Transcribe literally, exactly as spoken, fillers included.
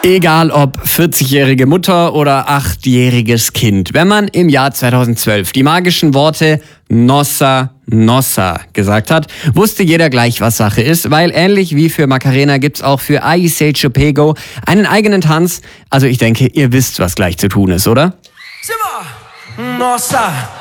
Egal ob vierzigjährige Mutter oder achtjähriges Kind. Wenn man im Jahr zweitausendzwölf die magischen Worte Nossa, Nossa gesagt hat, wusste jeder gleich, was Sache ist, weil ähnlich wie für Macarena gibt's auch für Aiseicho Pego einen eigenen Tanz. Also ich denke, ihr wisst, was gleich zu tun ist, oder? Nossa,